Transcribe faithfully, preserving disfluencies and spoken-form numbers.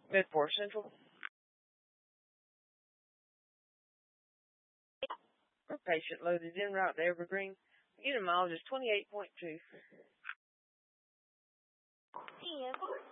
Midport Central. Our patient loaded en route to Evergreen. Unit mileage is twenty-eight point two. ten.